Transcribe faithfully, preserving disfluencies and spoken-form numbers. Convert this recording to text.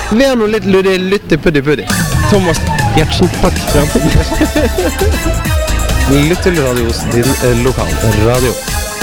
Vi har nå litt lytte-puddi-puddi. Thomas Gjertsen, takk. Lytte til radio, din lokal radio.